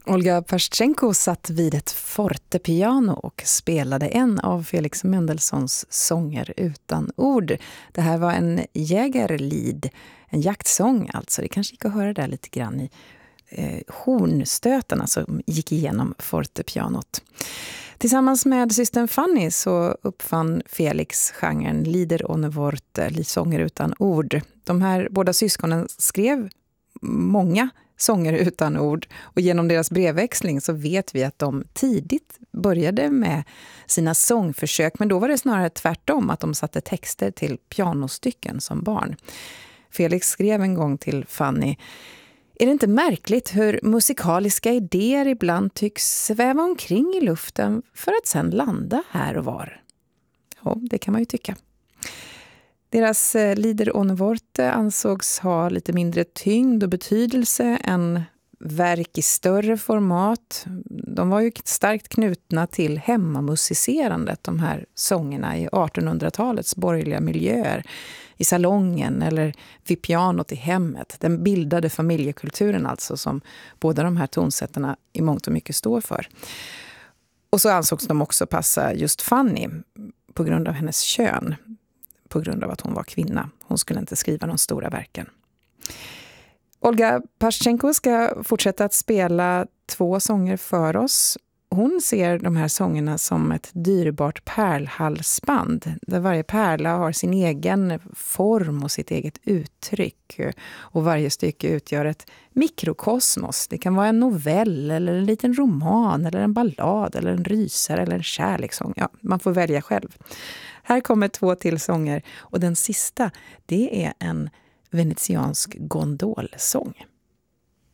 Olga Pashchenko satt vid ett fortepiano och spelade en av Felix Mendelssohns sånger utan ord. Det här var en jägarlied, en jaktsång alltså. Det kanske gick att höra där lite grann i hornstötarna som gick igenom fortepianot. Tillsammans med systern Fanny så uppfann Felix genren Lieder ohne Worte, sånger utan ord. De här båda syskonen skrev många sånger utan ord, och genom deras brevväxling så vet vi att de tidigt började med sina sångförsök, men då var det snarare tvärtom, att de satte texter till pianostycken som barn. Felix skrev en gång till Fanny: är det inte märkligt hur musikaliska idéer ibland tycks sväva omkring i luften för att sedan landa här och var? Ja, det kan man ju tycka. Deras Lieder ohne Worte ansågs ha lite mindre tyngd och betydelse än verk i större format. De var ju starkt knutna till hemmamusicerandet, de här sångerna i 1800-talets borgerliga miljöer, i salongen eller vid pianot i hemmet. Den bildade familjekulturen alltså, som båda de här tonsättarna i mångt och mycket står för. Och så ansågs de också passa just Fanny på grund av hennes kön, på grund av att hon var kvinna. Hon skulle inte skriva de stora verken. Olga Pashchenko ska fortsätta att spela 2 sånger för oss. Hon ser de här sångerna som ett dyrbart pärlhalsband, där varje pärla har sin egen form och sitt eget uttryck. Och varje stycke utgör ett mikrokosmos. Det kan vara en novell eller en liten roman eller en ballad eller en rysare eller en kärlekssång. Ja, man får välja själv. Här kommer 2 till sånger, och den sista, det är en venetiansk gondolsång.